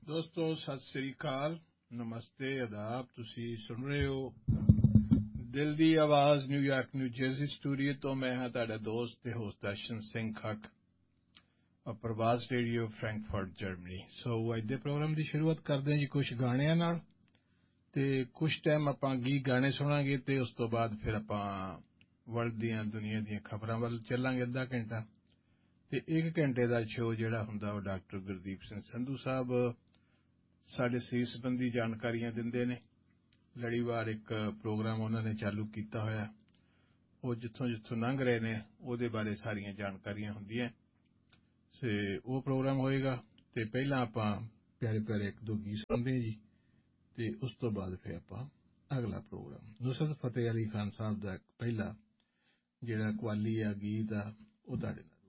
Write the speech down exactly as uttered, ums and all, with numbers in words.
ਦੋਸਤੋ ਸਤਿ ਸ੍ਰੀ ਅਕਾਲ, ਨਮਸਤੇ, ਆਦਾਬ। ਤੁਸੀਂ ਸੁਣ ਰਹੇ ਹੋ ਦਿਲ ਦੀ ਆਵਾਜ਼ ਨਿਊਯਾਰਕ ਨਿਊ ਜਰਸੀ ਸਟੂਡੀਓ ਤੋਂ। ਮੈਂ ਹਾਂ ਤੁਹਾਡਾ ਦੋਸਤ ਤੇ ਹੋਸਟ ਦਰਸ਼ਨ ਸਿੰਘ ਖੱਕ, ਪ੍ਰਵਾਸ ਰੇਡੀਓ ਫਰੈਂਕਫਰਟ ਜਰਮਨੀ। ਸੋ ਅੱਜ ਦੇ ਪ੍ਰੋਗਰਾਮ ਦੀ ਸ਼ੁਰੂਆਤ ਕਰਦੇ ਹਾਂ ਜੀ ਕੁਝ ਗਾਣਿਆਂ ਨਾਲ, ਤੇ ਕੁਝ ਟਾਈਮ ਆਪਾਂ ਗੀਤ ਗਾਣੇ ਸੁਣਾਂਗੇ ਤੇ ਉਸ ਤੋਂ ਬਾਅਦ ਫਿਰ ਆਪਾਂ ਵਰਲਡ ਦੀਆਂ ਦੁਨੀਆ ਦੀਆਂ ਖਬਰਾਂ ਵੱਲ ਚੱਲਾਂਗੇ ਅੱਧਾ ਘੰਟਾ, ਤੇ ਇੱਕ ਘੰਟੇ ਦਾ ਸ਼ੋਅ ਜਿਹੜਾ ਹੁੰਦਾ ਉਹ ਡਾਕਟਰ ਗੁਰਦੀਪ ਸਿੰਘ ਸੰਧੂ ਸਾਹਿਬ ਸਾਡੇ ਸਰੀਰ ਸੰਬੰਧੀ ਜਾਣਕਾਰੀਆਂ ਦਿੰਦੇ ਨੇ। ਲੜੀਵਾਰ ਇੱਕ ਪ੍ਰੋਗਰਾਮ ਉਹਨਾਂ ਨੇ ਚਾਲੂ ਕੀਤਾ ਹੋਇਆ, ਉਹ ਜਿੱਥੋਂ ਜਿੱਥੋਂ ਲੰਘ ਰਹੇ ਨੇ ਉਹਦੇ ਬਾਰੇ ਸਾਰੀਆਂ ਜਾਣਕਾਰੀਆਂ ਹੁੰਦੀਆਂ। ਤੇ ਉਹ ਪ੍ਰੋਗਰਾਮ ਹੋਏਗਾ ਤੇ ਪਹਿਲਾਂ ਆਪਾਂ ਪਿਆਰੇ ਪਿਆਰੇ ਇੱਕ ਦੋ ਗੀਤ ਸੁਣਦੇ ਜੀ, ਤੇ ਉਸ ਤੋਂ ਬਾਅਦ ਫਿਰ ਆਪਾਂ ਅਗਲਾ ਪ੍ਰੋਗਰਾਮ ਨੁਸਰਤ ਫਤਿਹ ਅਲੀ ਖਾਨ ਸਾਹਿਬ ਦਾ ਪਹਿਲਾ ਜਿਹੜਾ ਕਵਾਲੀ ਆ ਗੀਤ ਆ ਉਹ ਤੁਹਾਡੇ ਨਾਲ